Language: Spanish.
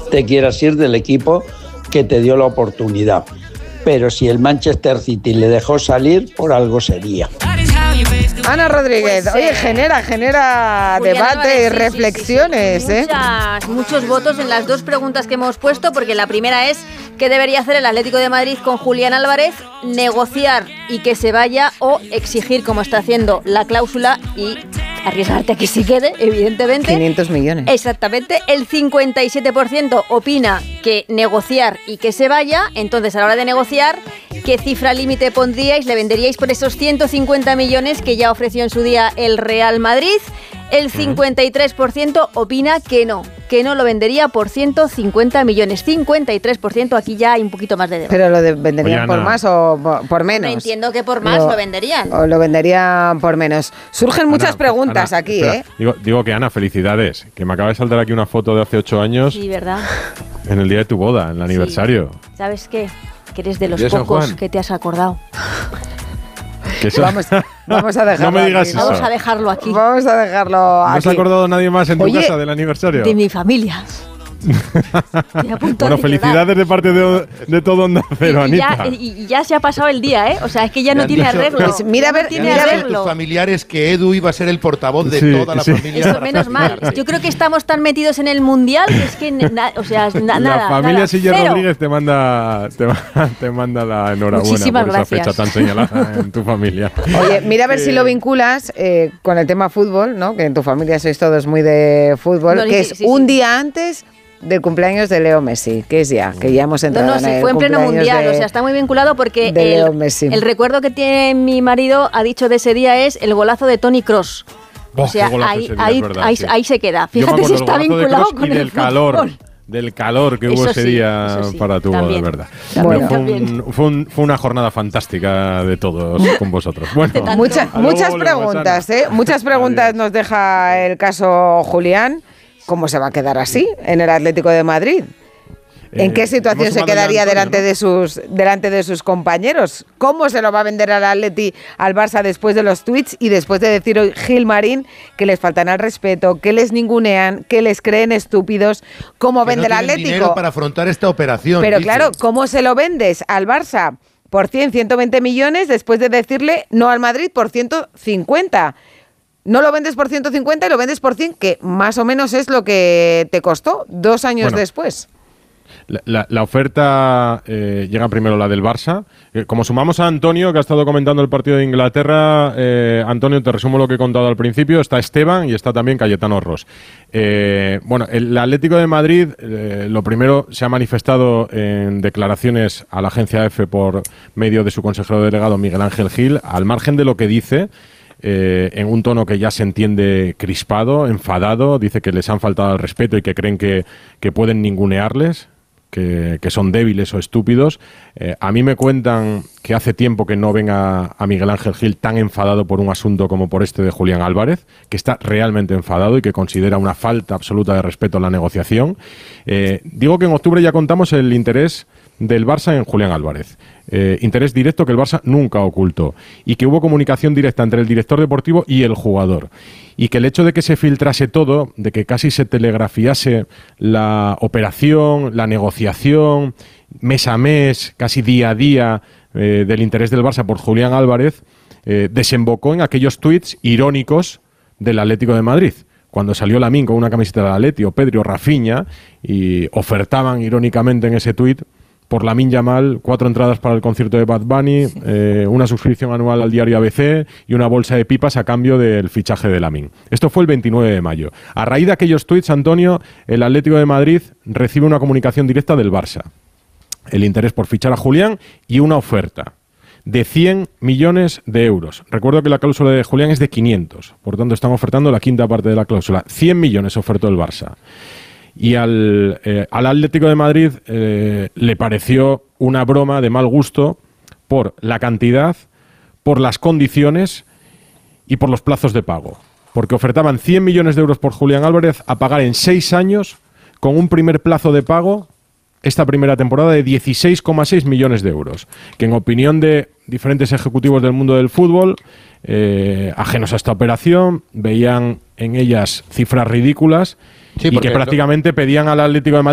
te quieras ir del equipo que te dio la oportunidad. Pero si el Manchester City le dejó salir, por algo sería. Ana Rodríguez, Pues, oye, genera debate y reflexiones, sí. Muchos votos en las dos preguntas que hemos puesto, porque la primera es ¿qué debería hacer el Atlético de Madrid con Julián Álvarez? Negociar y que se vaya, o exigir, como está haciendo, la cláusula y arriesgarte a que se quede, evidentemente. 500 millones. Exactamente. El 57% opina que negociar y que se vaya. Entonces, a la hora de negociar, ¿qué cifra límite pondríais? ¿Le venderíais por esos 150 millones que ya ofreció en su día el Real Madrid? El 53% opina que no lo vendería por 150 millones. 53%, aquí ya hay un poquito más de debate. ¿Pero lo venderían por más o por menos? No, entiendo que por más lo venderían. O lo venderían por menos. Surgen muchas preguntas aquí, espera, Digo que, Ana, felicidades. Que me acaba de saltar aquí una foto de hace 8 años. Sí, ¿verdad? En el día de tu boda, en el aniversario. ¿Sabes qué? Que eres de los ¿De San pocos Juan? que te has acordado. Vamos a dejarlo. No me digas aquí. eso. Vamos a dejarlo aquí. Vamos a dejarlo aquí. ¿No se ha acordado nadie más en tu casa del aniversario? De mi familia. Bueno, felicidades de parte de todo Onda Cero, Anita. Y ya se ha pasado el día, ¿eh? O sea, es que ya no tiene arreglo. Pues mira, a ver, tiene a arreglo. tus familiares que Edu iba a ser el portavoz de toda la familia. Eso menos mal. Yo creo que estamos tan metidos en el mundial que es que nada. La familia Siller Cero. Rodríguez te manda la enhorabuena. Muchísimas por gracias. esa fecha tan señalada en tu familia. Oye, mira a ver si lo vinculas con el tema fútbol, ¿no? Que en tu familia sois todos muy de fútbol, que es un día antes del cumpleaños de Leo Messi, que ya hemos entrado en el fue en pleno cumpleaños mundial, o sea, está muy vinculado porque Leo Messi. El recuerdo que tiene mi marido, ha dicho de ese día, es el golazo de Toni Kroos. O sea, ahí se queda. Fíjate si está vinculado con el calor. Del calor que hubo ese día para tu boda, de verdad. Fue una jornada fantástica de todos con vosotros. Bueno, muchas preguntas, muchas preguntas nos deja el caso Julián. ¿Cómo se va a quedar así en el Atlético de Madrid? ¿En qué situación se quedaría delante de sus compañeros? ¿Cómo se lo va a vender al Atleti, al Barça, después de los tweets y después de decir hoy Gilmarín que les faltan al respeto, que les ningunean, que les creen estúpidos? ¿Cómo vende el Atlético? Dinero para afrontar esta operación. Pero claro, ¿cómo se lo vendes al Barça por 120 millones después de decirle no al Madrid por 150? No lo vendes por 150 y lo vendes por 100, que más o menos es lo que te costó 2 años después. La oferta llega primero la del Barça. Como sumamos a Antonio, que ha estado comentando el partido de Inglaterra, Antonio, te resumo lo que he contado al principio. Está Esteban y está también Cayetano Ros. El Atlético de Madrid, lo primero, se ha manifestado en declaraciones a la agencia EFE por medio de su consejero delegado Miguel Ángel Gil, al margen de lo que dice. En un tono que ya se entiende crispado, enfadado, dice que les han faltado al respeto y que creen que pueden ningunearles, que son débiles o estúpidos. A mí me cuentan que hace tiempo que no ven a Miguel Ángel Gil tan enfadado por un asunto como por este de Julián Álvarez, que está realmente enfadado y que considera una falta absoluta de respeto a la negociación. Digo que en octubre ya contamos el interés del Barça en Julián Álvarez. Interés directo que el Barça nunca ocultó y que hubo comunicación directa entre el director deportivo y el jugador, y que el hecho de que se filtrase todo, de que casi se telegrafiase la operación, la negociación, mes a mes, casi día a día, del interés del Barça por Julián Álvarez, desembocó en aquellos tuits irónicos del Atlético de Madrid. Cuando salió Lamine con una camiseta de Atleti, o Pedri o Rafinha, y ofertaban irónicamente en ese tuit por Lamine Yamal 4 entradas para el concierto de Bad Bunny, una suscripción anual al diario ABC y una bolsa de pipas a cambio del fichaje de Lamine. Esto fue el 29 de mayo. A raíz de aquellos tuits, Antonio, el Atlético de Madrid recibe una comunicación directa del Barça. El interés por fichar a Julián y una oferta de 100 millones de euros. Recuerdo que la cláusula de Julián es de 500, por tanto están ofertando la quinta parte de la cláusula. 100 millones ofertó el Barça. Y al Atlético de Madrid le pareció una broma de mal gusto por la cantidad, por las condiciones y por los plazos de pago. Porque ofertaban 100 millones de euros por Julián Álvarez a pagar en 6 años con un primer plazo de pago esta primera temporada de 16,6 millones de euros. Que en opinión de diferentes ejecutivos del mundo del fútbol, ajenos a esta operación, veían en ellas cifras ridículas y que prácticamente pedían al Atlético de Madrid